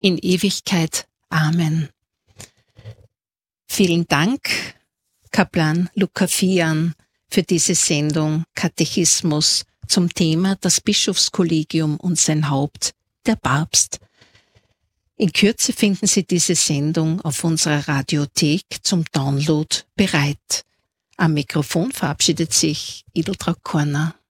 in Ewigkeit. Amen. Vielen Dank, Kaplan Luca Fian, für diese Sendung Katechismus zum Thema das Bischofskollegium und sein Haupt, der Papst. In Kürze finden Sie diese Sendung auf unserer Radiothek zum Download bereit. Am Mikrofon verabschiedet sich Ideltraut Korner.